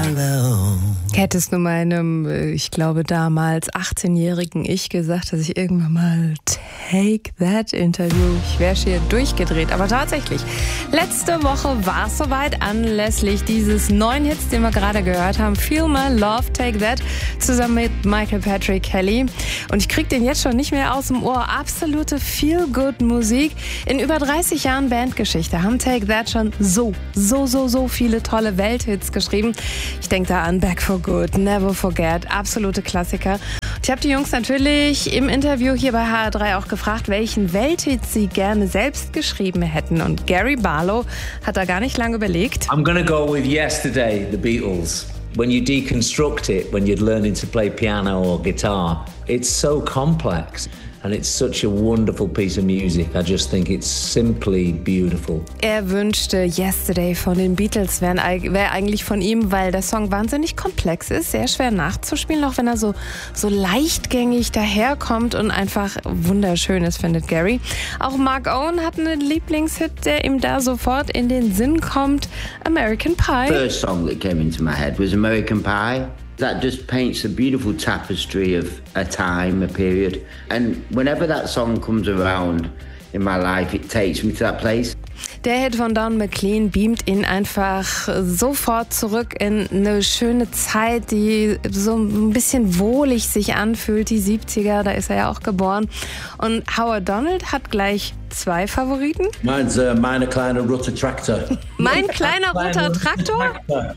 Hättest du meinem, ich glaube damals 18-jährigen Ich gesagt, dass ich irgendwann mal Take That Interview, ich wäre hier durchgedreht. Aber tatsächlich, letzte Woche war es soweit, anlässlich dieses neuen Hits, den wir gerade gehört haben, Feel My Love, Take That, zusammen mit Michael Patrick Kelly. Und ich krieg den jetzt schon nicht mehr aus dem Ohr. Absolute Feel-Good-Musik. In über 30 Jahren Bandgeschichte haben Take That schon so viele tolle Welthits geschrieben. Ich denke da an Back for Good, Never Forget, absolute Klassiker. Ich habe die Jungs natürlich im Interview hier bei HR3 auch gefragt, welchen Welthit sie gerne selbst geschrieben hätten. Und Gary Barlow hat da gar nicht lange überlegt. I'm gonna go with Yesterday, the Beatles. When you deconstruct it, when you're learning to play piano or guitar, it's so complex. And it's such a wonderful piece of music. I just think it's simply beautiful. Er wünschte, Yesterday von den Beatles wäre eigentlich von ihm, weil der Song wahnsinnig komplex ist, sehr schwer nachzuspielen, auch wenn er so leichtgängig daherkommt und einfach wunderschön ist, findet Gary. Auch Mark Owen hat einen Lieblingshit, der ihm da sofort in den Sinn kommt, American Pie. The first song that came into my head was American Pie. That just paints a beautiful tapestry of a time, a period. And whenever that song comes around in my life, it takes me to that place. Der Hit von Don McLean beamt ihn einfach sofort zurück in eine schöne Zeit, die so ein bisschen wohlig sich anfühlt, die 70er, da ist er ja auch geboren. Und Howard Donald hat gleich 2 Favoriten. Meins, meine kleine rote Traktor. Mein kleiner roter Traktor?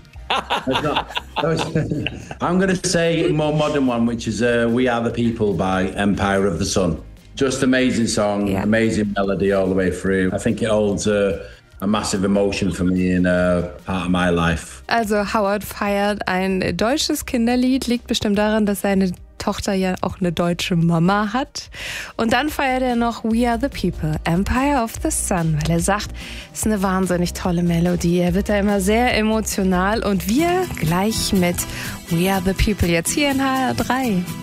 I'm going to say a more modern one, which is We Are the People by Empire of the Sun. Just amazing song, yeah. Amazing melody all the way through. I think it holds a massive emotion for me in part of my life. Also Howard feiert ein deutsches Kinderlied, liegt bestimmt daran, dass seine Tochter ja auch eine deutsche Mama hat. Und dann feiert er noch We Are the People, Empire of the Sun, weil er sagt, es ist eine wahnsinnig tolle Melodie. Er wird da immer sehr emotional und wir gleich mit We Are the People jetzt hier in HR3.